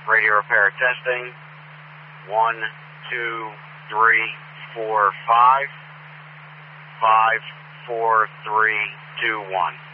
Radio repair testing. 1, 2, 3, 4, 5. 5, 4, 3, 2, 1.